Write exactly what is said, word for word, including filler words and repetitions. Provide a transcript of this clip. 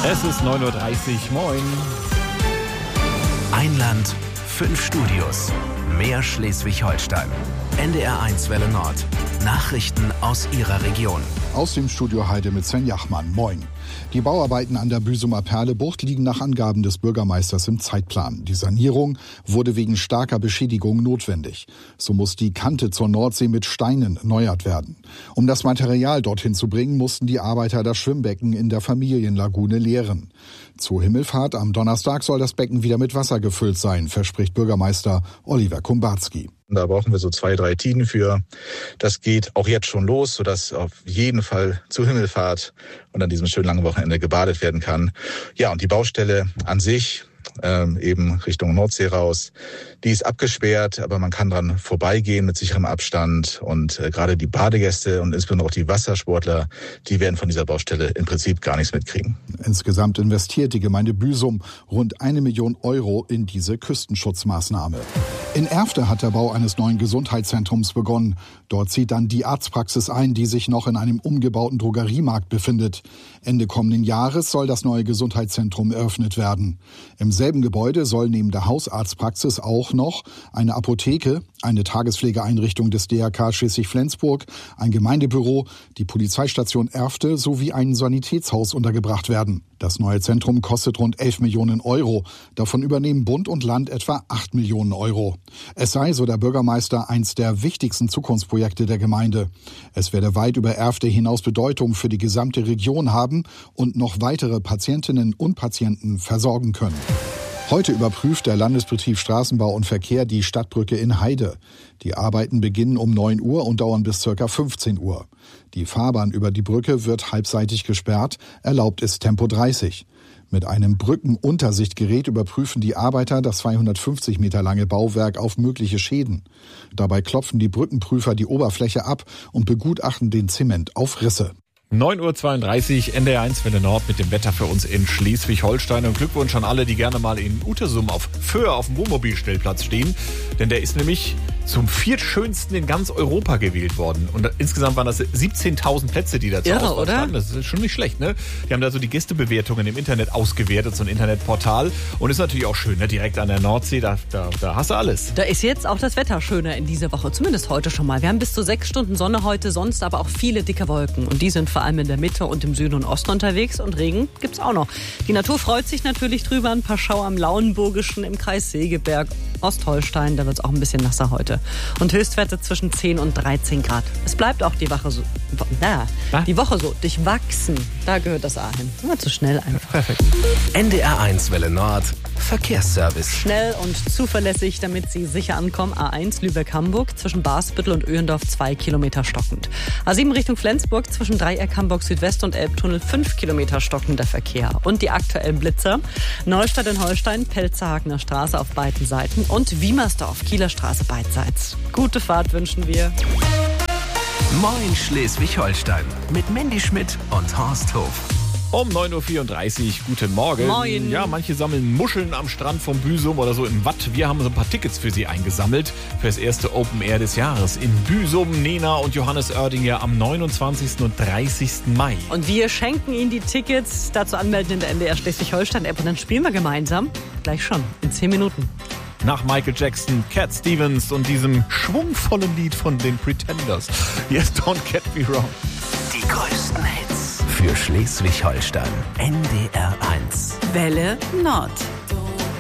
Es ist neun Uhr dreißig, moin. Ein Land, fünf Studios, mehr Schleswig-Holstein. N D R eins Welle Nord. Nachrichten aus Ihrer Region. Aus dem Studio Heide mit Sven Jachmann. Moin. Die Bauarbeiten an der Büsumer Perlebucht liegen nach Angaben des Bürgermeisters im Zeitplan. Die Sanierung wurde wegen starker Beschädigung notwendig. So muss die Kante zur Nordsee mit Steinen erneuert werden. Um das Material dorthin zu bringen, mussten die Arbeiter das Schwimmbecken in der Familienlagune leeren. Zur Himmelfahrt am Donnerstag soll das Becken wieder mit Wasser gefüllt sein, verspricht Bürgermeister Oliver Kumbatski. Da brauchen wir so zwei, drei Tiden für. Das geht auch jetzt schon los, sodass auf jeden Fall zur Himmelfahrt und an diesem schönen langen Wochenende gebadet werden kann. Ja, und die Baustelle an sich, ähm, eben Richtung Nordsee raus, die ist abgesperrt, aber man kann dran vorbeigehen mit sicherem Abstand. Und äh, gerade die Badegäste und insbesondere auch die Wassersportler, die werden von dieser Baustelle im Prinzip gar nichts mitkriegen. Insgesamt investiert die Gemeinde Büsum rund eine Million Euro in diese Küstenschutzmaßnahme. In Erfte hat der Bau eines neuen Gesundheitszentrums begonnen. Dort zieht dann die Arztpraxis ein, die sich noch in einem umgebauten Drogeriemarkt befindet. Ende kommenden Jahres soll das neue Gesundheitszentrum eröffnet werden. Im selben Gebäude soll neben der Hausarztpraxis auch noch eine Apotheke, eine Tagespflegeeinrichtung des D R K Schleswig-Flensburg, ein Gemeindebüro, die Polizeistation Erfte sowie ein Sanitätshaus untergebracht werden. Das neue Zentrum kostet rund elf Millionen Euro. Davon übernehmen Bund und Land etwa acht Millionen Euro. Es sei, so der Bürgermeister, eins der wichtigsten Zukunftsprojekte der Gemeinde. Es werde weit über Erfte hinaus Bedeutung für die gesamte Region haben und noch weitere Patientinnen und Patienten versorgen können. Heute überprüft der Landesbetrieb Straßenbau und Verkehr die Stadtbrücke in Heide. Die Arbeiten beginnen um neun Uhr und dauern bis ca. fünfzehn Uhr. Die Fahrbahn über die Brücke wird halbseitig gesperrt, erlaubt ist Tempo dreißig. Mit einem Brückenuntersichtgerät überprüfen die Arbeiter das zweihundertfünfzig Meter lange Bauwerk auf mögliche Schäden. Dabei klopfen die Brückenprüfer die Oberfläche ab und begutachten den Zement auf Risse. neun Uhr zweiunddreißig, N D R eins Welle Nord mit dem Wetter für uns in Schleswig-Holstein. Und Glückwunsch an alle, die gerne mal in Utersum auf Föhr auf dem Wohnmobilstellplatz stehen. Denn der ist nämlich zum viertschönsten in ganz Europa gewählt worden. Und insgesamt waren das siebzehntausend Plätze, die da zur Irre, Auswahl oder? standen. Das ist schon nicht schlecht, ne? Die haben da so die Gästebewertungen im Internet ausgewertet, so ein Internetportal. Und ist natürlich auch schön, ne? Direkt an der Nordsee, da, da, da hast du alles. Da ist jetzt auch das Wetter schöner in dieser Woche, zumindest heute schon mal. Wir haben bis zu sechs Stunden Sonne heute, sonst aber auch viele dicke Wolken. Und die sind vor allem in der Mitte und im Süden und Osten unterwegs. Und Regen gibt's auch noch. Die Natur freut sich natürlich drüber. Ein paar Schauer am Lauenburgischen, im Kreis Segeberg, Ostholstein. Da wird's auch ein bisschen nasser heute. Und Höchstwerte zwischen zehn und dreizehn Grad. Es bleibt auch die Woche so, na, die Woche so durchwachsen. Da gehört das A hin. Immer zu schnell einfach. Perfekt. N D R eins Welle Nord. Verkehrsservice. Schnell und zuverlässig, damit Sie sicher ankommen. A eins Lübeck-Hamburg zwischen Basbüttel und Öhendorf zwei Kilometer stockend. A sieben Richtung Flensburg zwischen Dreieck Hamburg Südwest und Elbtunnel fünf Kilometer stockender Verkehr. Und die aktuellen Blitzer: Neustadt in Holstein, Pelzerhagener Straße auf beiden Seiten und Wiemersdorf, Kieler Straße beidseits. Gute Fahrt wünschen wir. Moin Schleswig-Holstein mit Mandy Schmidt und Horst Hof. Um neun Uhr vierunddreißig, guten Morgen. Moin. Ja, manche sammeln Muscheln am Strand von Büsum oder so im Watt. Wir haben so ein paar Tickets für Sie eingesammelt für das erste Open Air des Jahres in Büsum. Nena und Johannes Oerdinger am neunundzwanzigsten und dreißigsten Mai. Und wir schenken Ihnen die Tickets. Dazu anmelden in der N D R Schleswig-Holstein-App. Und dann spielen wir gemeinsam. Gleich schon, in zehn Minuten. Nach Michael Jackson, Cat Stevens und diesem schwungvollen Lied von den Pretenders. Yes, don't get me wrong. Die größten Hits für Schleswig-Holstein. N D R eins. Welle Nord.